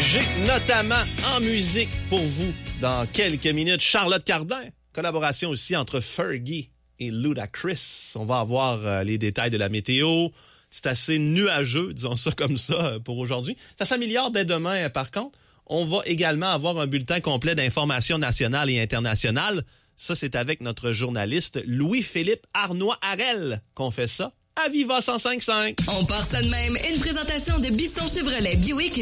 J'ai notamment en musique pour vous dans quelques minutes Charlotte Cardin, collaboration aussi entre Fergie et Ludacris. On va avoir les détails de la météo. C'est assez nuageux, disons ça comme ça, pour aujourd'hui. Ça s'améliore dès demain, par contre. On va également avoir un bulletin complet d'informations nationales et internationales. Ça, c'est avec notre journaliste Louis-Philippe Arnois-Harel qu'on fait ça à Viva 105.5. On part ça de même. Une présentation de Biston Chevrolet Buick